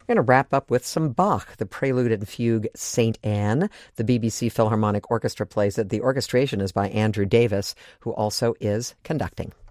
We're going to wrap up with some Bach, the Prelude and Fugue St. Anne. The BBC Philharmonic Orchestra plays it. The orchestration is by Andrew Davis, who also is conducting.